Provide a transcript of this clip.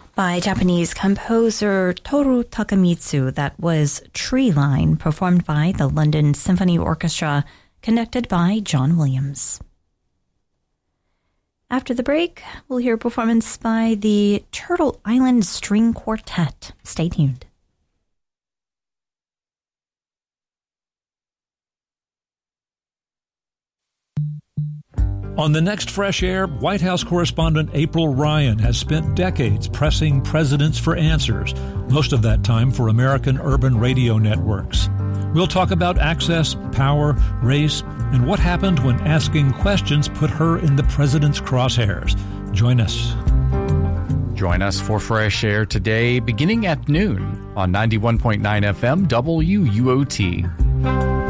by Japanese composer Toru Takemitsu. That was Tree Line, performed by the London Symphony Orchestra, conducted by John Williams. After the break, we'll hear a performance by the Turtle Island String Quartet. Stay tuned. On the next Fresh Air, White House correspondent April Ryan has spent decades pressing presidents for answers, most of that time for American urban radio networks. We'll talk about access, power, race, and what happened when asking questions put her in the president's crosshairs. Join us. Join us for Fresh Air today, beginning at noon on 91.9 FM WUOT.